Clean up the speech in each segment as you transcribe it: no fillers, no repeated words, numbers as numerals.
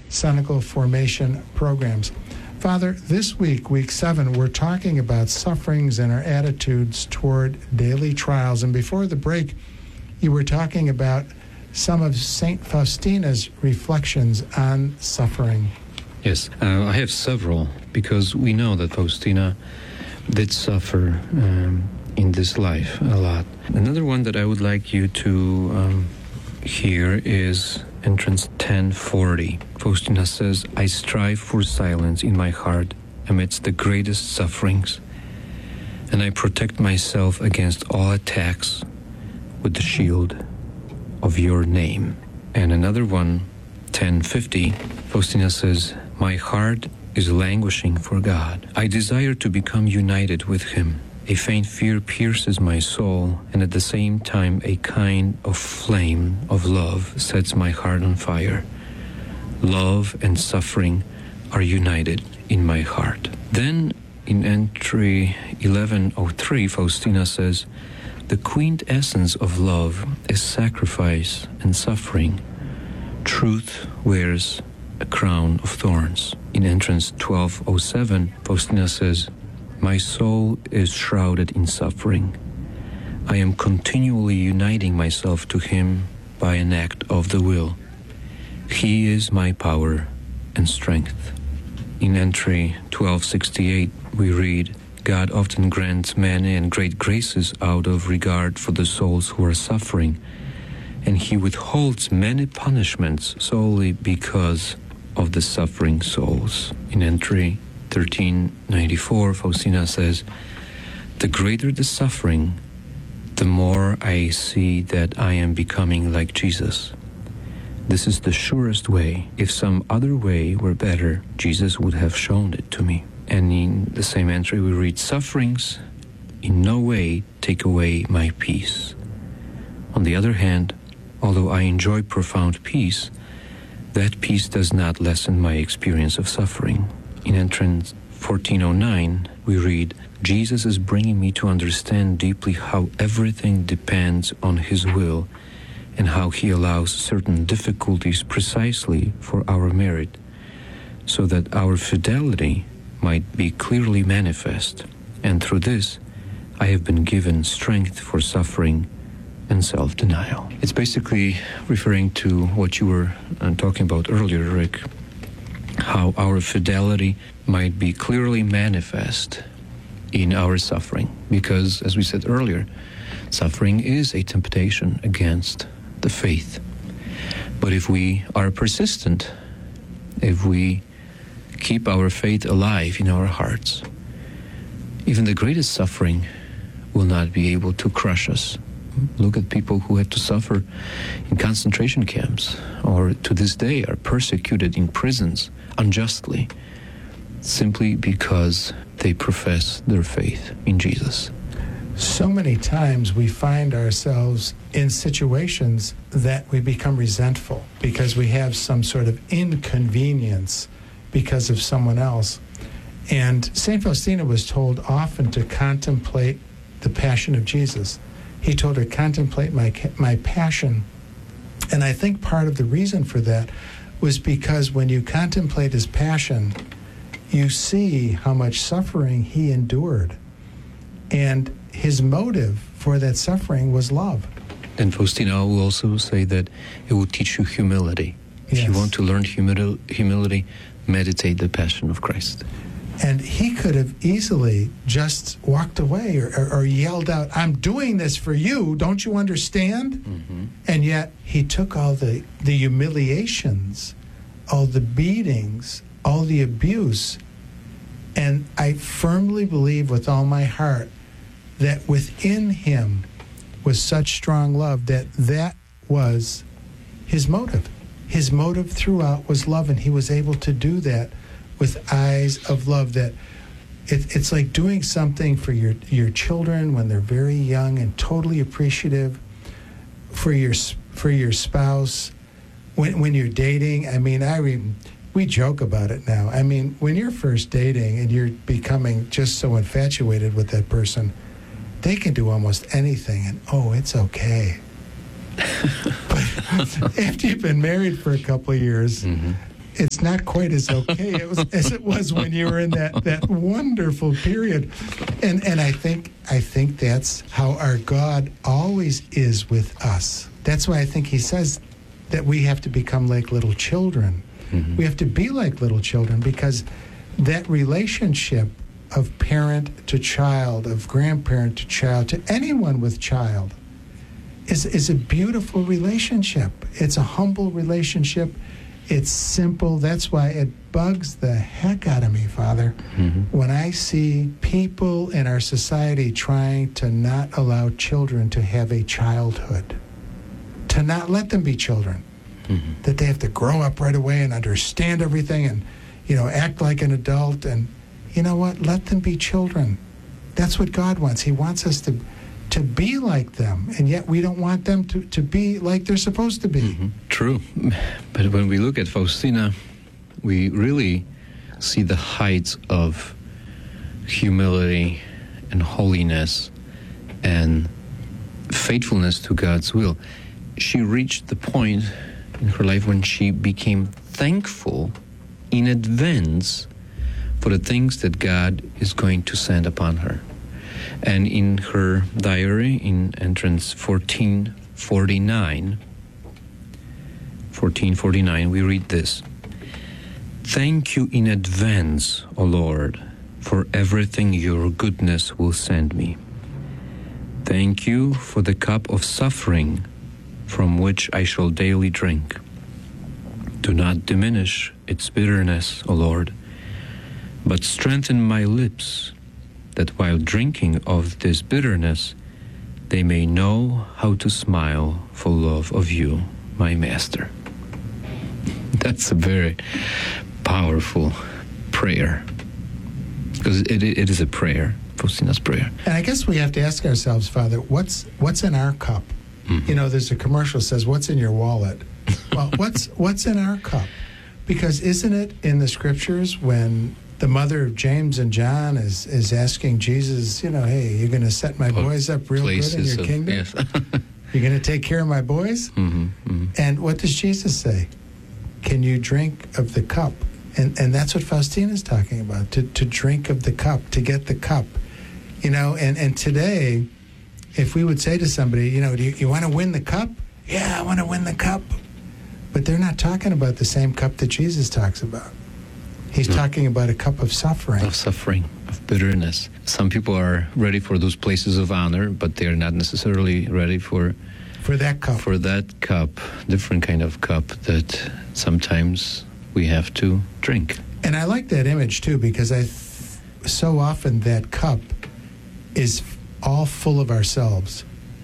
Senegal Formation Programs. Father, this week, week 7, we're talking about sufferings and our attitudes toward daily trials. And before the break, you were talking about some of St. Faustina's reflections on suffering. Yes, I have several, because we know that Faustina did suffer in this life a lot. Another one that I would like you to hear is entrance 1040. Faustina says, I strive for silence in my heart amidst the greatest sufferings, and I protect myself against all attacks with the shield of your name. And another one, 1050, Faustina says, my heart is languishing for God. I desire to become united with Him. A faint fear pierces my soul, and at the same time a kind of flame of love sets my heart on fire. Love and suffering are united in my heart. Then in entry 1103, Faustina says, the quintessence of love is sacrifice and suffering. Truth wears a crown of thorns. In entrance 1207, Faustina says, my soul is shrouded in suffering. I am continually uniting myself to Him by an act of the will. He is my power and strength. In entry 1268, we read, God often grants many and great graces out of regard for the souls who are suffering, and He withholds many punishments solely because of the suffering souls. In entry 1394, Faustina says, the greater the suffering, the more I see that I am becoming like Jesus. This is the surest way. If some other way were better, Jesus would have shown it to me. And in the same entry we read, sufferings in no way take away my peace. On the other hand, although I enjoy profound peace, that peace does not lessen my experience of suffering. In entrance 1409, we read, Jesus is bringing me to understand deeply how everything depends on His will and how He allows certain difficulties precisely for our merit, so that our fidelity might be clearly manifest. And through this, I have been given strength for suffering and self-denial. It's basically referring to what you were talking about earlier, Rick, how our fidelity might be clearly manifest in our suffering. Because, as we said earlier, suffering is a temptation against the faith. But if we are persistent, if we keep our faith alive in our hearts, even the greatest suffering will not be able to crush us. Look at people who had to suffer in concentration camps, or to this day are persecuted in prisons unjustly, simply because they profess their faith in Jesus. So many times we find ourselves in situations that we become resentful because we have some sort of inconvenience because of someone else. And St. Faustina was told often to contemplate the passion of Jesus. He told her, contemplate my passion. And I think part of the reason for that was because when you contemplate His passion, you see how much suffering He endured. And His motive for that suffering was love. And Faustina will also say that it will teach you humility. If you want to learn humility, meditate the passion of Christ. And he could have easily just walked away or yelled out, I'm doing this for you, don't you understand? Mm-hmm. And yet he took all the humiliations, all the beatings, all the abuse. And I firmly believe with all my heart that within him was such strong love that was his motive. His motive throughout was love, and he was able to do that with eyes of love. That it's like doing something for your children when they're very young and totally appreciative, for your spouse when you're dating. I mean, we joke about it now. I mean, when you're first dating and you're becoming just so infatuated with that person, they can do almost anything, and it's okay. But after you've been married for a couple of years, mm-hmm. it's not quite as okay as it was when you were in that wonderful period. And I think that's how our God always is with us. That's why I think he says that we have to become like little children. Mm-hmm. We have to be like little children, because that relationship of parent to child, of grandparent to child, to anyone with child, is a beautiful relationship. It's a humble relationship. It's simple. That's why it bugs the heck out of me, Father, when I see people in our society trying to not allow children to have a childhood, to not let them be children, that they have to grow up right away and understand everything and, act like an adult. And you know what? Let them be children. That's what God wants. He wants us to be like them, and yet we don't want them to be like they're supposed to be. True. But when we look at Faustina, we really see the heights of humility and holiness and faithfulness to God's will. She reached the point in her life when she became thankful in advance for the things that God is going to send upon her. And in her diary, in entrance 1449, we read this: "Thank you in advance, O Lord, for everything your goodness will send me. Thank you for the cup of suffering from which I shall daily drink. Do not diminish its bitterness, O Lord, but strengthen my lips, that while drinking of this bitterness, they may know how to smile for love of you, my Master." That's a very powerful prayer, because it is a prayer, Faustina's prayer. And I guess we have to ask ourselves, Father, what's in our cup? There's a commercial that says, "What's in your wallet?" Well, what's in our cup? Because isn't it in the scriptures when the mother of James and John is asking Jesus, hey, you're going to set my boys up real good in your kingdom? Yes. You're going to take care of my boys? And what does Jesus say? Can you drink of the cup? And that's what Faustina's talking about, to drink of the cup, to get the cup. And today, if we would say to somebody, do you want to win the cup? Yeah, I want to win the cup. But they're not talking about the same cup that Jesus talks about. He's talking about a cup of suffering. Of suffering, of bitterness. Some people are ready for those places of honor, but they are not necessarily ready for that cup. For that cup, different kind of cup that sometimes we have to drink. And I like that image too, because so often that cup is all full of ourselves.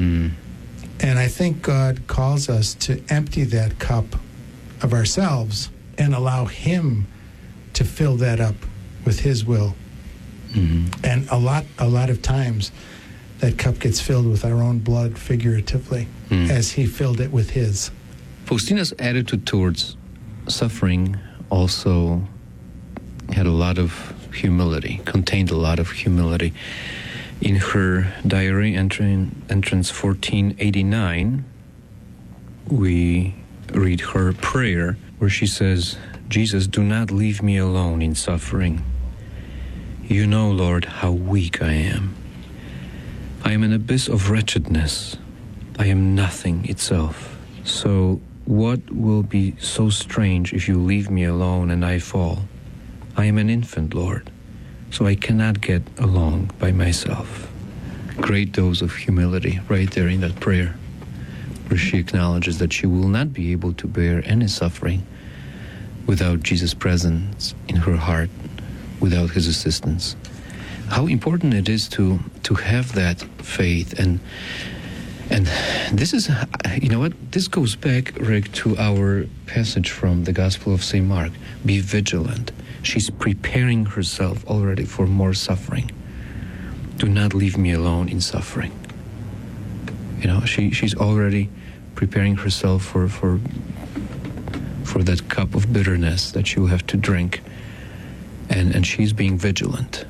And I think God calls us to empty that cup of ourselves and allow Him to fill that up with His will. And a lot of times that cup gets filled with our own blood, figuratively, as He filled it with His. Faustina's attitude towards suffering also had a lot of humility, contained a lot of humility. In her diary, entrance 1489, we read her prayer where she says, "Jesus, do not leave me alone in suffering. You know, Lord, how weak I am. I am an abyss of wretchedness. I am nothing itself. So what will be so strange if you leave me alone and I fall? I am an infant, Lord, so I cannot get along by myself." Great dose of humility right there in that prayer, where she acknowledges that she will not be able to bear any suffering without Jesus' presence in her heart, without His assistance. How important it is to have that faith. And this is, this goes back, Rick, to our passage from the Gospel of St. Mark. Be vigilant. She's preparing herself already for more suffering. Do not leave me alone in suffering. She's already preparing herself for that cup of bitterness that she will have to drink. And she's being vigilant.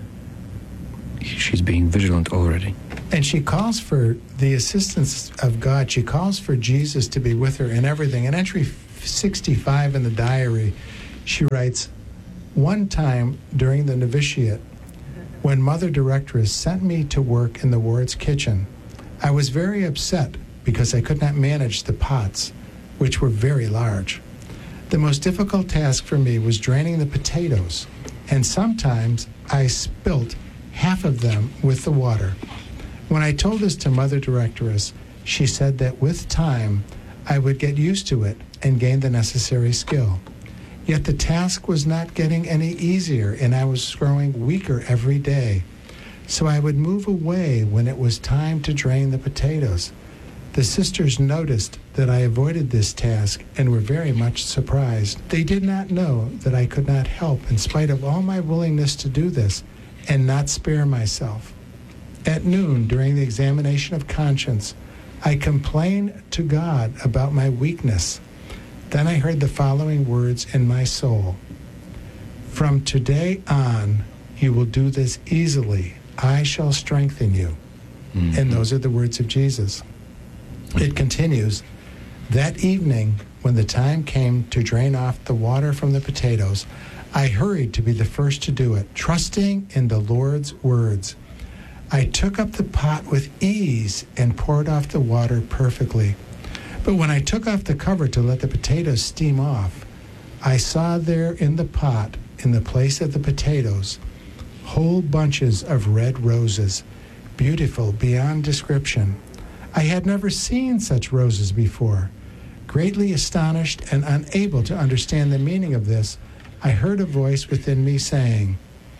She's being vigilant already. And she calls for the assistance of God. She calls for Jesus to be with her in everything. In entry 65 in the diary, She writes, one time during the novitiate, when Mother Directress sent me to work in the ward's kitchen, I was very upset because I could not manage the pots, which were very large. The most difficult task for me was draining the potatoes, and sometimes I spilt half of them with the water. When I told this to Mother Directress, she said that with time I would get used to it and gain the necessary skill. Yet the task was not getting any easier, and I was growing weaker every day. So I would move away when it was time to drain the potatoes. The sisters noticed that I avoided this task and were very much surprised. They did not know that I could not help in spite of all my willingness to do this and not spare myself. At noon, during the examination of conscience, I complained to God about my weakness. Then I heard the following words in my soul. From today on, you will do this easily. I shall strengthen you. Mm-hmm. And those are the words of Jesus. It continues, that evening, when the time came to drain off the water from the potatoes, I hurried to be the first to do it, trusting in the Lord's words. I took up the pot with ease and poured off the water perfectly. But when I took off the cover to let the potatoes steam off, I saw there in the pot, in the place of the potatoes, whole bunches of red roses, beautiful beyond description. I had never seen such roses before. Greatly astonished and unable to understand the meaning of this, I heard a voice within me saying,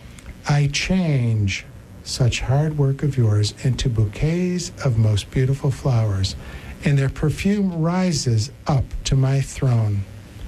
I change such hard work of yours into bouquets of most beautiful flowers, and their perfume rises up to my throne.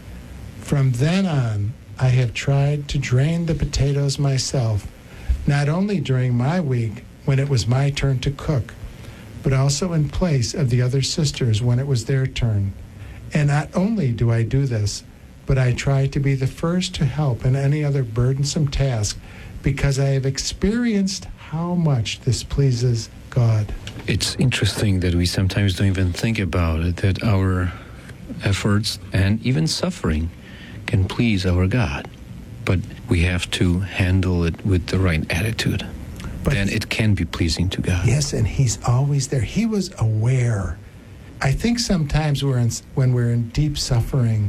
From then on, I have tried to drain the potatoes myself, not only during my week when it was my turn to cook, but also in place of the other sisters when it was their turn. And not only do I do this, but I try to be the first to help in any other burdensome task because I have experienced how much this pleases God. It's interesting that we sometimes don't even think about it, that our efforts and even suffering can please our God. But we have to handle it with the right attitude. But then it can be pleasing to God. Yes, and He's always there. He was aware. I think sometimes when we're in deep suffering,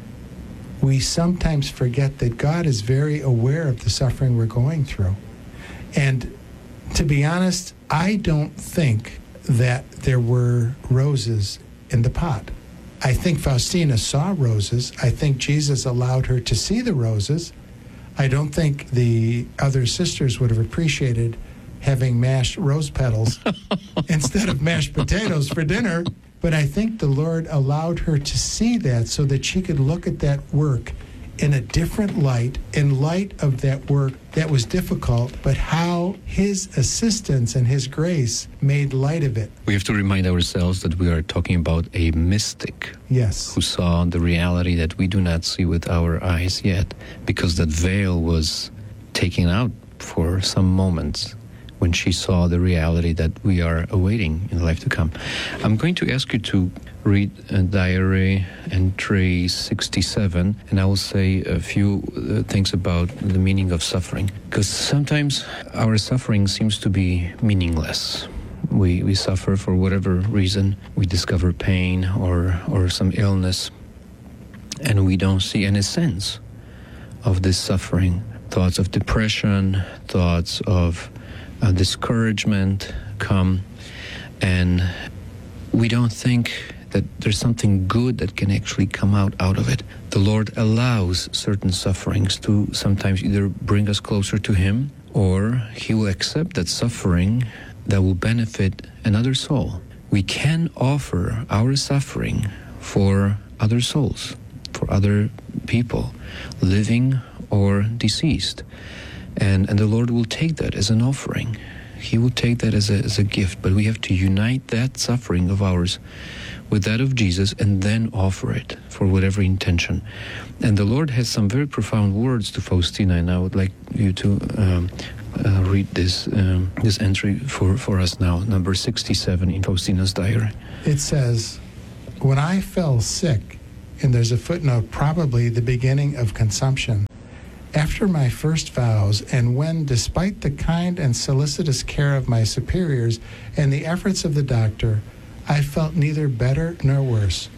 we sometimes forget that God is very aware of the suffering we're going through. And to be honest, I don't think that there were roses in the pot. I think Faustina saw roses. I think Jesus allowed her to see the roses. I don't think the other sisters would have appreciated having mashed rose petals instead of mashed potatoes for dinner. But I think the Lord allowed her to see that so that she could look at that work in a different light, in light of that work that was difficult, but how His assistance and His grace made light of it. We have to remind ourselves that we are talking about a mystic. Yes. Who saw the reality that we do not see with our eyes yet, because that veil was taken out for some moments when she saw the reality that we are awaiting in life to come. I'm going to ask you to read diary entry 67, and I will say a few things about the meaning of suffering, because sometimes our suffering seems to be meaningless. We suffer for whatever reason. We discover pain or some illness, and we don't see any sense of this suffering. Thoughts of depression, thoughts of discouragement come, and we don't think that there's something good that can actually come out of it. The Lord allows certain sufferings to sometimes either bring us closer to Him, or He will accept that suffering that will benefit another soul. We can offer our suffering for other souls, for other people, living or deceased. And the Lord will take that as an offering. He will take that as a gift, but we have to unite that suffering of ours with that of Jesus and then offer it for whatever intention. And the Lord has some very profound words to Faustina, and I would like you to read this entry for us now, number 67 in Faustina's diary. It says, when I fell sick and there's a footnote, probably the beginning of consumption. After my first vows, and when, despite the kind and solicitous care of my superiors and the efforts of the doctor, I felt neither better nor worse.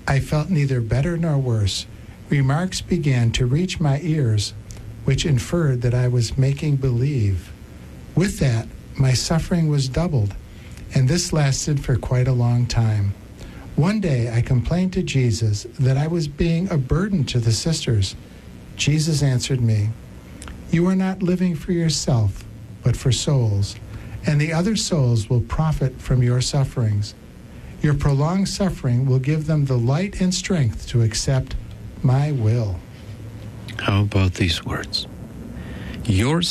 Remarks began to reach my ears, which inferred that I was making believe. With that, my suffering was doubled, and this lasted for quite a long time. One day I complained to Jesus that I was being a burden to the sisters. Jesus answered me, "You are not living for yourself, but for souls, and the other souls will profit from your sufferings. Your prolonged suffering will give them the light and strength to accept my will." How about these words? Your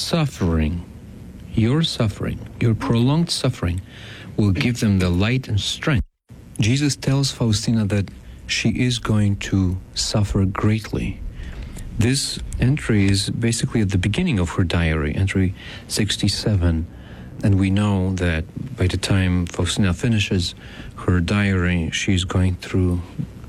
prolonged suffering will give them the light and strength. Jesus tells Faustina that she is going to suffer greatly. This entry is basically at the beginning of her diary, entry 67. And we know that by the time Faustina finishes her diary, she's going to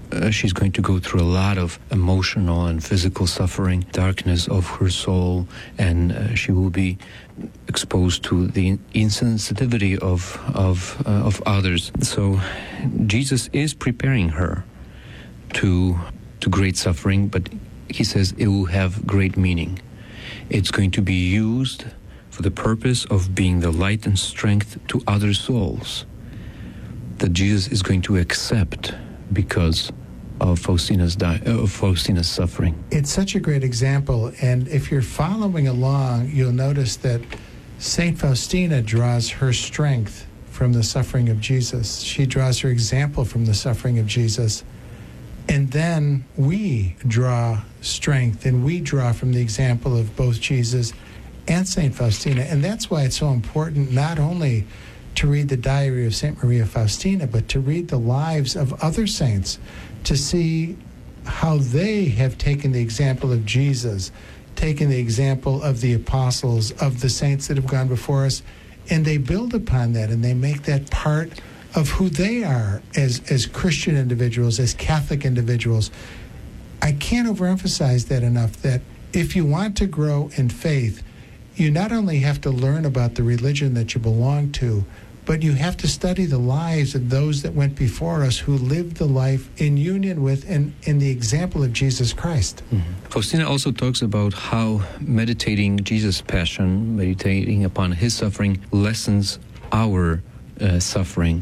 go through a lot of emotional and physical suffering, darkness of her soul, and she will be exposed to the insensitivity of others. So Jesus is preparing her to great suffering, but he says it will have great meaning. It's going to be used for the purpose of being the light and strength to other souls that Jesus is going to accept because of Faustina's suffering. It's such a great example, and if you're following along, you'll notice that Saint Faustina draws her strength from the suffering of Jesus. She draws her example from the suffering of Jesus. And then we draw strength, and we draw from the example of both Jesus and St. Faustina. And that's why it's so important not only to read the diary of St. Maria Faustina, but to read the lives of other saints, to see how they have taken the example of Jesus, taken the example of the apostles, of the saints that have gone before us, and they build upon that, and they make that part of who they are as Christian individuals, as Catholic individuals. I can't overemphasize that enough, that if you want to grow in faith, you not only have to learn about the religion that you belong to, but you have to study the lives of those that went before us who lived the life in union with and in the example of Jesus Christ. Mm-hmm. Faustina also talks about how meditating Jesus' passion, meditating upon his suffering, lessens our suffering.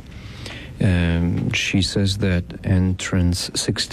She says that entrance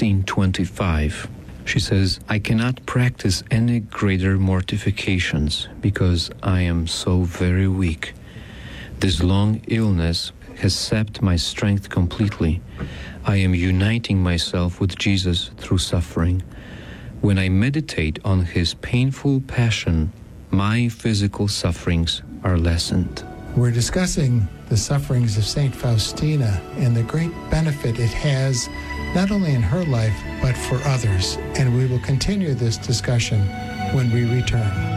1625. She says, "I cannot practice any greater mortifications because I am so very weak. This long illness has sapped my strength completely. I am uniting myself with Jesus through suffering. When I meditate on his painful passion, my physical sufferings are lessened." We're discussing the sufferings of St. Faustina and the great benefit it has not only in her life, but for others. And we will continue this discussion when we return.